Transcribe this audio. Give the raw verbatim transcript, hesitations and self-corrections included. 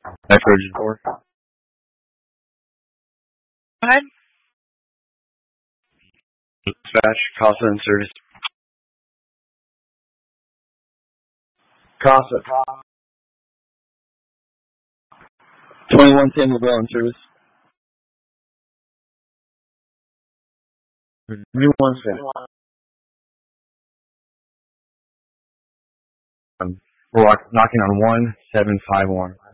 Nitrogen four. Go ahead. Dispatch, Casa in service. Casa. twenty-one Samuel Bell in service. New one set. Um, we're knocking on one seven five one.